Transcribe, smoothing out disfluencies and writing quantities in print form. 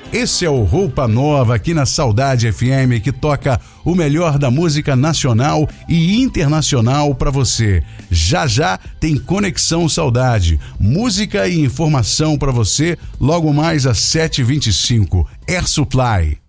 Esse é o Roupa Nova aqui na Saudade FM, que toca o melhor da música nacional e internacional para você. Já já tem Conexão Saudade, música e informação para você logo mais às 7h25. Air Supply.